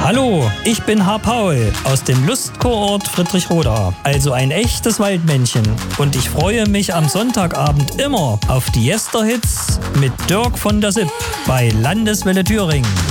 Hallo, ich bin Herr Paul aus dem Lustkurort Friedrichroda, also ein echtes Waldmännchen. Und ich freue mich am Sonntagabend immer auf die Yesterhits mit Dirk von der Sipp bei Landeswelle Thüringen.